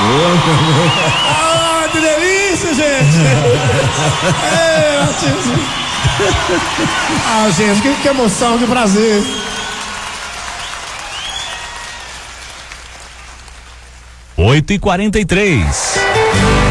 Ah, que delícia, gente! Gente, que emoção, que prazer. Oito e 43.